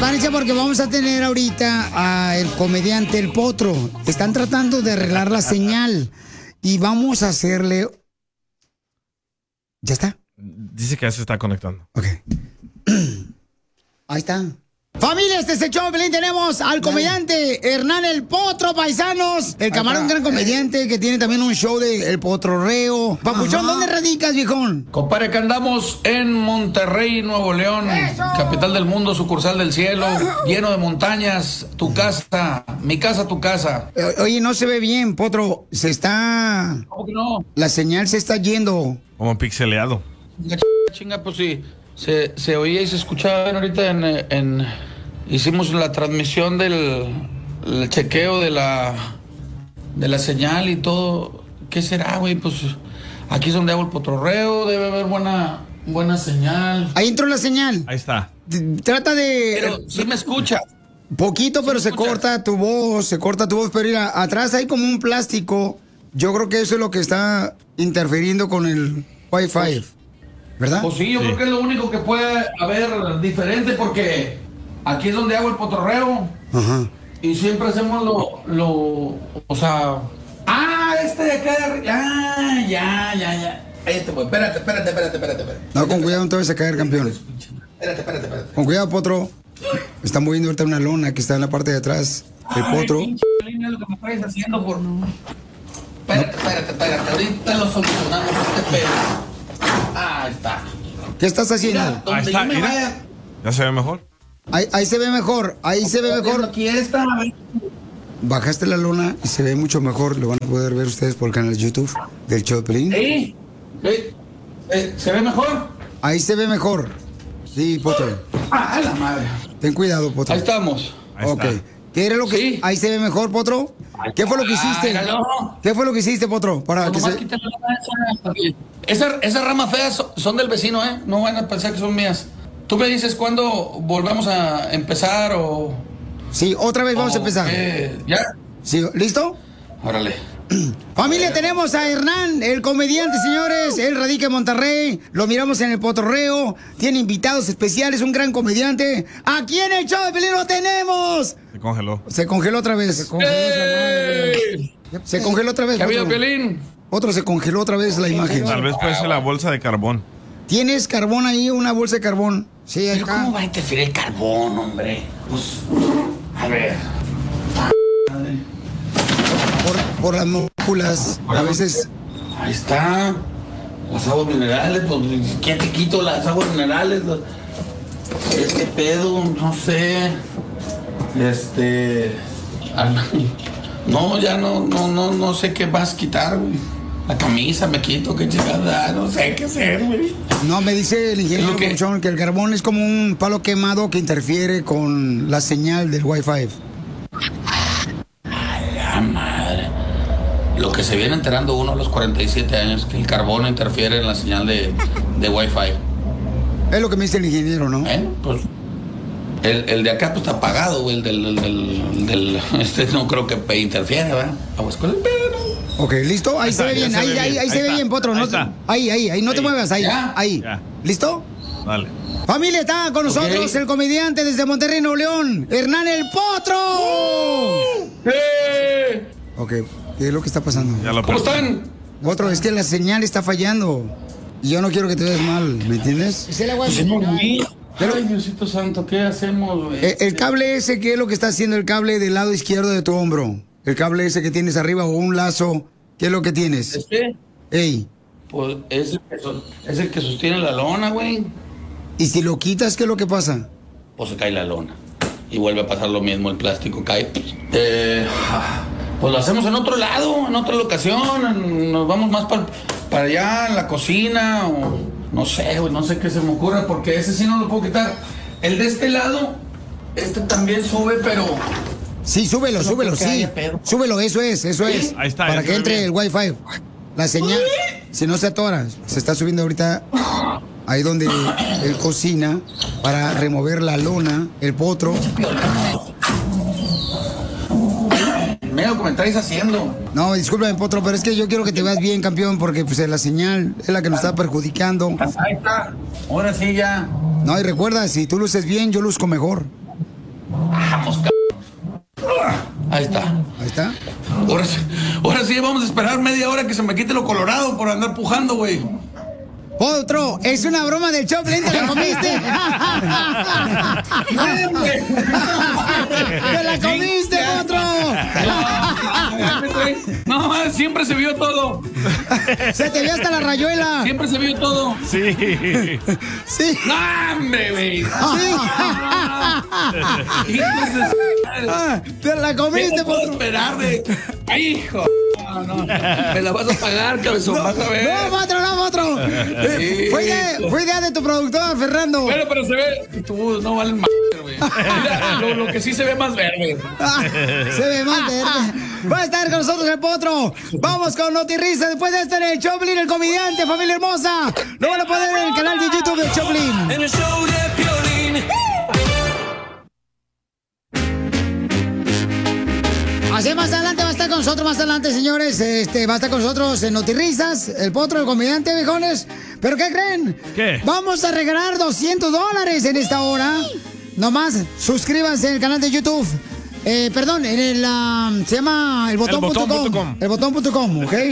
Prepárense porque vamos a tener ahorita al comediante El Potro. Están tratando de arreglar la señal y vamos a hacerle... ¿Ya está? Dice que ya se está conectando. Ok. Ahí está. Familia, este es el show de Pelín. Tenemos al comediante Hernán El Potro, paisanos. El camarón, gran comediante que tiene también un show de El Potrorreo. Papuchón, ¿dónde radicas, viejón? Compadre, que andamos en Monterrey, Nuevo León, capital del mundo, sucursal del cielo, lleno de montañas. Tu casa, mi casa, tu casa. Oye, no se ve bien, Potro. Se está... ¿Cómo que no? La señal se está yendo. Como pixeleado. Chinga, pues sí. Se oía y se escuchaba ahorita hicimos la transmisión del el chequeo de la señal y todo. ¿Qué será, güey? Pues aquí es donde hago el potrorreo, debe haber buena señal. Ahí entró la señal. Ahí está. Trata de... Pero sí me escucha. Poquito, pero se corta tu voz, pero mira, atrás hay como un plástico. Yo creo que eso es lo que está interfiriendo con el Wi-Fi. ¿Verdad? Pues sí, yo creo que es lo único que puede haber diferente porque aquí es donde hago el potrorreo. Ajá. Y siempre hacemos o sea... ¡Ah, este de acá! Ya. Espérate. No, con cuidado, no te vas a caer, campeón. Espérate. Con cuidado, Potro. Está moviendo ahorita una lona que está en la parte de atrás. El Potro. Línea, lo que me estáis haciendo por... Espérate. Ahorita lo solucionamos este pedo. Ahí está. ¿Qué estás haciendo? Mira, Ahí está, mira. ¿Ya se ve mejor? Ahí se ve mejor. Ahí se ve mejor. Aquí está. Bajaste la lona y se ve mucho mejor. Lo van a poder ver ustedes por el canal de YouTube del show de Pelín. ¿Sí? ¿Se ve mejor? Ahí se ve mejor. Sí, Potro. ¡Ah, la madre! Ten cuidado, Potro. Ahí estamos. Ahí Ok. está. ¿Qué era lo que... Sí. Ahí se ve mejor, Potro? ¿Qué fue lo que hiciste? Míralo. ¿Qué fue lo que hiciste, Potro? Para que Nomás se... quítale la mancha. Esas ramas feas son del vecino, ¿eh? No van a pensar que son mías. Tú me dices cuándo volvemos a empezar o... Sí, otra vez vamos a empezar. ¿Ya? Sí, ¿listo? Órale. Familia, tenemos a Hernán, el comediante, señores. Él radica en Monterrey. Lo miramos en el Potrorreo. Tiene invitados especiales, un gran comediante. Aquí en el show de Pelín lo tenemos. Se congeló. Se congeló otra vez. Se congeló otra vez. ¿Qué ha habido, Potro. Piolín? Otro se congeló otra vez la imagen. Tal vez puede ser la bolsa de carbón. ¿Tienes carbón ahí? ¿Una bolsa de carbón? Sí, ¿Pero acá. cómo va a interferir el carbón, hombre? Pues, a ver. Por las moléculas. A veces... Ahí está. Las aguas minerales, pues, ¿quién te quito las aguas minerales? Este pedo, no sé. No, ya no sé qué vas a quitar, güey. La camisa me quito, qué chingada, no sé qué hacer, güey. No, me dice el ingeniero Papuchón que el carbón es como un palo quemado que interfiere con la señal del Wi-Fi. Ay, la madre. Lo que se viene enterando uno a los 47 años, que el carbón interfiere en la señal de Wi-Fi. Es lo que me dice el ingeniero, ¿no? Pues el de acá pues está apagado, güey. El del no creo que interfiera, ¿verdad? Aguas con el pedo. Ok, ¿listo? Ahí se ve bien, ahí se ve bien, Potro. Ahí, no te muevas, ahí. Ya. ¿Listo? Dale. Familia, está con nosotros el comediante desde Monterrey, Nuevo León, Hernán El Potro. Ok, ¿qué es lo que está pasando? ¿Cómo están? Potro, es que la señal está fallando. Y yo no quiero que te veas mal, ¿me entiendes? Ay, Diosito Santo, ¿qué hacemos, güey? El cable ese, ¿qué es lo que está haciendo el cable del lado izquierdo de tu hombro? El cable ese que tienes arriba o un lazo, ¿qué es lo que tienes? ¿Este? Ey. Pues es el que sostiene la lona, güey. ¿Y si lo quitas, qué es lo que pasa? Pues se cae la lona. Y vuelve a pasar lo mismo, el plástico cae. Pues lo hacemos en otro lado, en otra locación. Nos vamos más para allá, en la cocina, o no sé, güey, no sé qué se me ocurra, porque ese sí no lo puedo quitar. El de este lado, este también sube, pero... Sí, súbelo, sí. Súbelo, eso es. Ahí está. Para que entre el Wi-Fi. La señal, si no se atora, se está subiendo ahorita ahí donde él cocina para remover la lona, el potro. Mira lo que me estáis haciendo. No, discúlpame, potro, pero es que yo quiero que te veas bien, campeón, porque pues la señal es la que nos está perjudicando. Ahí está. Ahora sí ya. No, y recuerda, si tú luces bien, yo luzco mejor. Vamos, Ahí está. Ahí está. Ahora sí, vamos a esperar media hora que se me quite lo colorado por andar pujando, güey. Otro, es una broma del Choplin, ¿te la comiste? ¡Te la comiste, otro! No, siempre se vio todo. Se te vio hasta la rayuela. Siempre se vio todo. Sí. Sí. ¡No, hombre, güey! Sí. Te la comiste, ¿Cómo puedo potro. esperar de... ¡Ay, hijo! No. Me la vas a pagar, cabezón. Vas a ver. No, otro, no, otro. Sí. Fue idea de tu productor, Fernando. Bueno, pero se ve... Tú no valen más, güey. Mira, lo que sí se ve más verde. Se ve más verde. Va a estar con nosotros el potro. Vamos con Notirrisa. Después de este en el Choplin, el comediante, familia hermosa. Lo van a poner en el canal de YouTube del Choplin. En el show de Piolín. Así más adelante va a estar con nosotros, más adelante, señores. Va a estar con nosotros en Notirrisas, el potro, el comediante, viejones. ¿Pero qué creen? ¿Qué? Vamos a regalar $200 en esta hora. Nomás suscríbanse en el canal de YouTube. Perdón, en el, se llama elbotón.com. Elbotón.com. Elbotón.com, ¿ok?